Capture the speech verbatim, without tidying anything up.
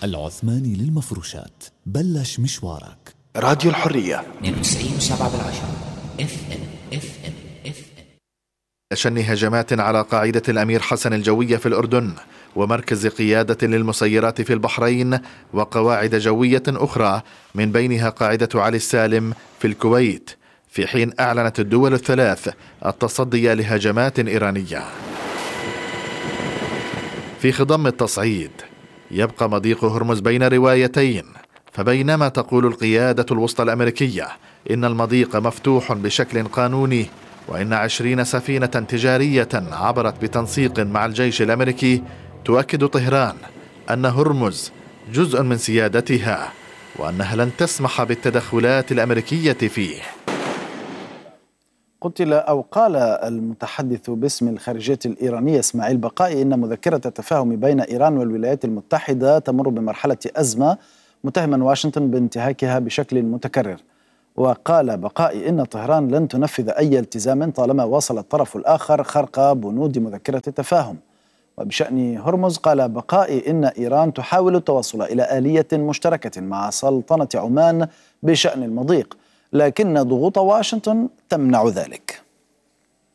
العثماني للمفروشات، بلش مشوارك. راديو الحرية اثنين وتسعين وسبعة بالعشرة اف ام اف ام اف ام. شن هجمات على قاعدة الأمير حسن الجوية في الأردن، ومركز قيادة للمسيرات في البحرين، وقواعد جوية أخرى من بينها قاعدة علي السالم في الكويت، في حين أعلنت الدول الثلاث التصدي لهجمات إيرانية. في خضم التصعيد يبقى مضيق هرمز بين روايتين، فبينما تقول القيادة الوسطى الأمريكية إن المضيق مفتوح بشكل قانوني، وإن عشرين سفينة تجارية عبرت بتنسيق مع الجيش الأمريكي، تؤكد طهران أن هرمز جزء من سيادتها، وأنها لن تسمح بالتدخلات الأمريكية فيه. قتل أو قال المتحدث باسم الخارجية الإيرانية إسماعيل بقائي إن مذكرة التفاهم بين إيران والولايات المتحدة تمر بمرحلة أزمة، متهما واشنطن بانتهاكها بشكل متكرر. وقال بقائي إن طهران لن تنفذ أي التزام طالما واصل الطرف الآخر خرق بنود مذكرة التفاهم. وبشأن هرمز قال بقائي إن إيران تحاول التوصل إلى آلية مشتركة مع سلطنة عمان بشأن المضيق، لكن ضغوط واشنطن تمنع ذلك.